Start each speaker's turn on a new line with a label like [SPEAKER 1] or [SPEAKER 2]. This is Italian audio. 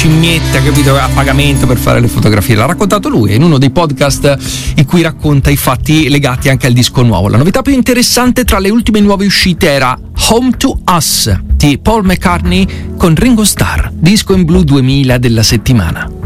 [SPEAKER 1] scimmietta, capito, a pagamento per fare le fotografie. L'ha raccontato lui in uno dei podcast in cui racconta i fatti legati anche al disco nuovo. La novità più interessante tra le ultime nuove uscite era Home to Us di Paul McCartney con Ringo Starr, disco in blu 2000 della settimana.